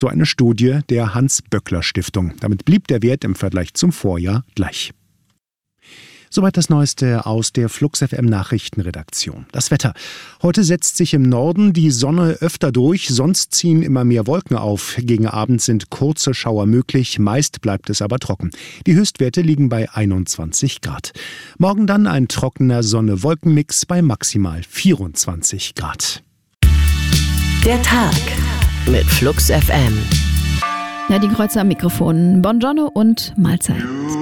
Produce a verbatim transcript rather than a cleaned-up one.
So eine Studie der Hans-Böckler-Stiftung. Damit blieb der Wert im Vergleich zum Vorjahr gleich. Soweit das Neueste aus der Flux F M Nachrichtenredaktion. Das Wetter. Heute setzt sich im Norden die Sonne öfter durch, sonst ziehen immer mehr Wolken auf. Gegen Abend sind kurze Schauer möglich, meist bleibt es aber trocken. Die Höchstwerte liegen bei einundzwanzig Grad. Morgen dann ein trockener Sonne-Wolken-Mix bei maximal vierundzwanzig Grad. Der Tag mit Flux F M. Nadine Kreuzer am Mikrofon. Buongiorno und Mahlzeit.